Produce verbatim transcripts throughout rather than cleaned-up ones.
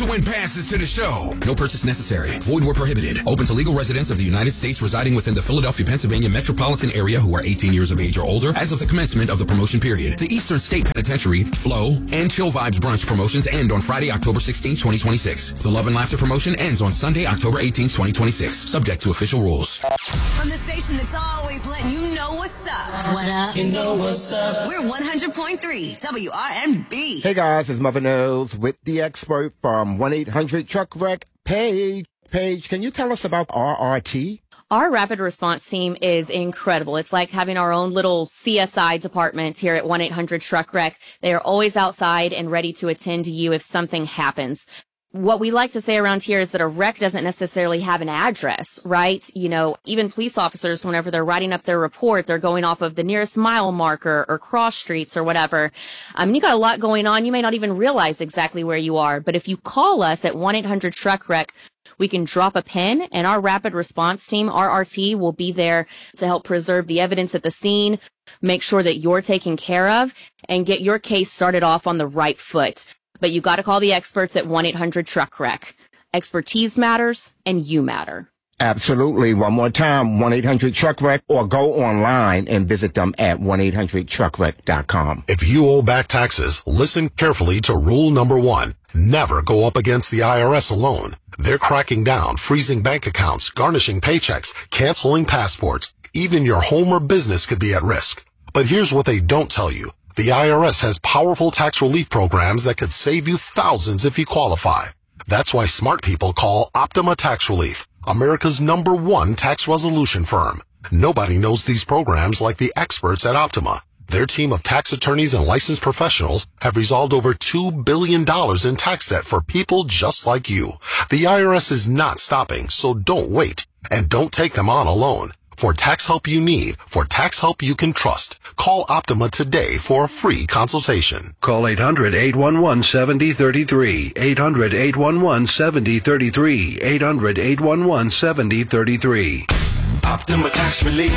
to win passes to the show. No purchase necessary. Void where prohibited. Open to legal residents of the United States residing within the Philadelphia, Pennsylvania metropolitan area who are eighteen years of age or older as of the commencement of the promotion period. The Eastern State Penitentiary, Flow, and Chill Vibes brunch promotions end on Friday, October sixteenth, twenty twenty-six. The Love and Laughter promotion ends on Sunday, October eighteenth, twenty twenty-six. Subject to official rules. From the station that's always letting you know what's up. What up? You know what's up. We're one hundred point three W R M B. Hey guys, it's Mother Nose with the expert from one eight hundred Truck Wreck, Paige. Paige, can you tell us about R R T? Our rapid response team is incredible. It's like having our own little C S I department here at one eight hundred Truck Wreck. They are always outside and ready to attend to you if something happens. What we like to say around here is that a wreck doesn't necessarily have an address, right? You know, even police officers, whenever they're writing up their report, they're going off of the nearest mile marker or cross streets or whatever. Um, you got a lot going on. You may not even realize exactly where you are. But if you call us at one eight hundred Truck Wreck, we can drop a pin and our rapid response team, R R T, will be there to help preserve the evidence at the scene, make sure that you're taken care of, and get your case started off on the right foot. But you got to call the experts at one eight hundred Truck Wreck. Expertise matters, and you matter. Absolutely. One more time, one eight hundred Truck Wreck, or go online and visit them at one eight hundred truck wreck dot com. If you owe back taxes, listen carefully to rule number one. Never go up against the I R S alone. They're cracking down, freezing bank accounts, garnishing paychecks, canceling passports. Even your home or business could be at risk. But here's what they don't tell you. The I R S has powerful tax relief programs that could save you thousands if you qualify. That's why smart people call Optima Tax Relief, America's number one tax resolution firm. Nobody knows these programs like the experts at Optima. Their team of tax attorneys and licensed professionals have resolved over two billion dollars in tax debt for people just like you. The I R S is not stopping, so don't wait. And don't take them on alone. For tax help you need, for tax help you can trust, call Optima today for a free consultation. Call eight hundred, eight one one, seven zero three three, eight hundred, eight one one, seven zero three three, eight hundred, eight one one, seven zero three three. Optima Tax Relief.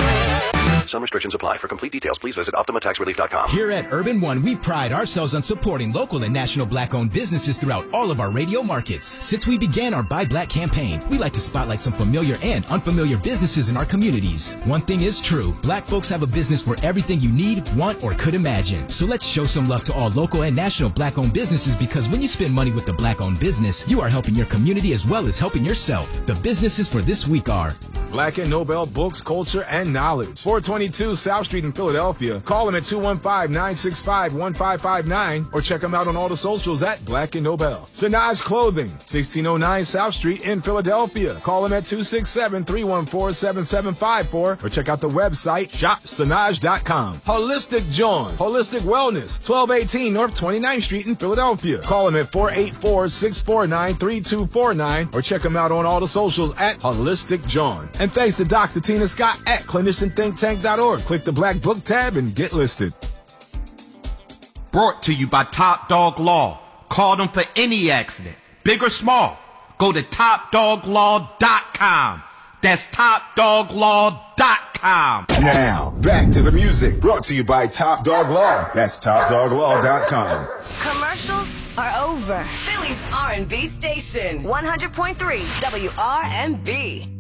Some restrictions apply. For complete details, please visit optima tax relief dot com. Here at Urban One, we pride ourselves on supporting local and national black-owned businesses throughout all of our radio markets. Since we began our Buy Black campaign, we like to spotlight some familiar and unfamiliar businesses in our communities. One thing is true, black folks have a business for everything you need, want, or could imagine. So let's show some love to all local and national black-owned businesses, because when you spend money with the black-owned business, you are helping your community as well as helping yourself. The businesses for this week are Black and Nobel Books, Culture, and Knowledge. four twenty-two South Street in Philadelphia. Call them at two one five, nine six five, one five five nine or check them out on all the socials at Black and Nobel. Sanaj Clothing, sixteen oh nine South Street in Philadelphia. Call them at two six seven, three one four, seven seven five four or check out the website shop sanaj dot com. Holistic John, Holistic Wellness, twelve eighteen North twenty-ninth Street in Philadelphia. Call them at four eight four, six four nine, three two four nine or check them out on all the socials at Holistic John. And thanks to Doctor Tina Scott at clinician think tank dot org. Click the black book tab and get listed. Brought to you by Top Dog Law. Call them for any accident, big or small. Go to top dog law dot com. That's top dog law dot com. Now, back to the music. Brought to you by Top Dog Law. That's top dog law dot com. Commercials are over. Philly's R and B station, one hundred point three W R M B.